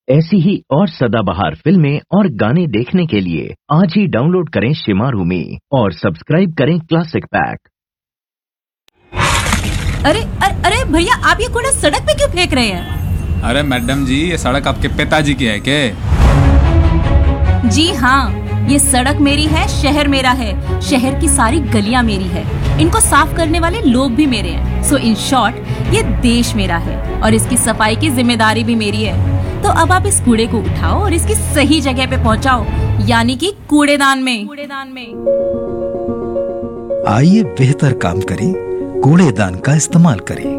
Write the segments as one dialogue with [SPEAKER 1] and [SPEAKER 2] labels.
[SPEAKER 1] ऐसी ही और सदाबहार फिल्में और गाने देखने के लिए आज ही डाउनलोड करें शिमारू में और सब्सक्राइब करें क्लासिक पैक।
[SPEAKER 2] अरे अरे अरे भैया, आप ये कूड़ा सड़क पे क्यों फेंक रहे हैं?
[SPEAKER 3] अरे मैडम जी, ये सड़क आपके पिताजी की है क्या?
[SPEAKER 2] जी हाँ, ये सड़क मेरी है, शहर मेरा है, शहर की सारी गलियां मेरी है, इनको साफ करने वाले लोग भी मेरे हैं। सो इन शॉर्ट, ये देश मेरा है और इसकी सफाई की जिम्मेदारी भी मेरी है। तो अब आप इस कूड़े को उठाओ और इसकी सही जगह पे पहुंचाओ, यानी कि कूड़ेदान में।
[SPEAKER 4] आइए बेहतर काम करें, कूड़ेदान का इस्तेमाल करें।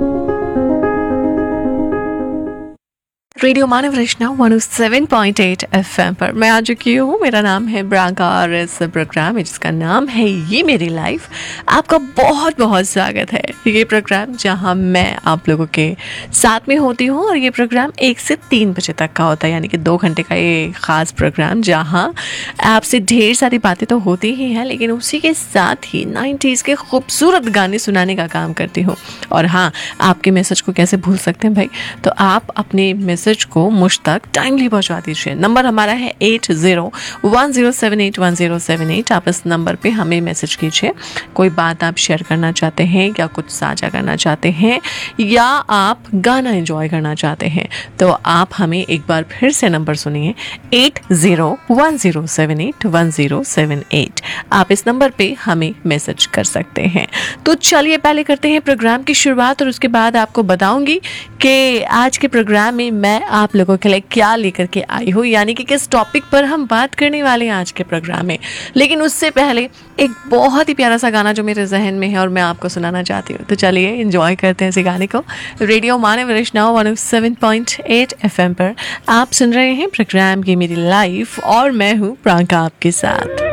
[SPEAKER 5] रेडियो मानव रचना 107.8 FM पर मैं आ चुकी हूँ। मेरा नाम है ब्रांका और इस प्रोग्राम है जिसका नाम है ये मेरी लाइफ, आपका बहुत बहुत स्वागत है। ये प्रोग्राम जहाँ मैं आप लोगों के साथ में होती हूँ और ये प्रोग्राम 1 से 3 बजे तक का होता है, यानी कि 2 घंटे का ये ख़ास प्रोग्राम जहाँ आपसे ढेर सारी बातें तो होती ही हैं, लेकिन उसी के साथ ही 90s के खूबसूरत गाने सुनाने का काम करती हूँ। और हाँ, आपके मैसेज को कैसे भूल सकते हैं भाई, तो आप अपने मैसेज को मुझ तक टाइमली पहुंचा दीजिए। नंबर हमारा है 8010781078। आप इस नंबर पे हमें मैसेज कीजिए। कोई बात आप शेयर करना चाहते हैं या कुछ साझा करना चाहते हैं या आप गाना एंजॉय करना चाहते हैं, तो आप हमें एक बार फिर से नंबर सुनिए 8010781078। आप इस नंबर पे हमें मैसेज कर सकते हैं। तो चलिए पहले करते हैं प्रोग्राम की शुरुआत और उसके बाद आपको बताऊंगी कि आज के प्रोग्राम में मैं आप लोगों के लिए क्या लेकर के आई हूँ, यानी कि किस टॉपिक पर हम बात करने वाले हैं आज के प्रोग्राम में। लेकिन उससे पहले एक बहुत ही प्यारा सा गाना जो मेरे जहन में है और मैं आपको सुनाना चाहती हूँ, तो चलिए एंजॉय करते हैं इस गाने को। रेडियो मानव रचना 107.8 FM पर आप सुन रहे हैं प्रोग्राम की मेरी लाइफ और मैं हूँ प्रियंका आपके साथ।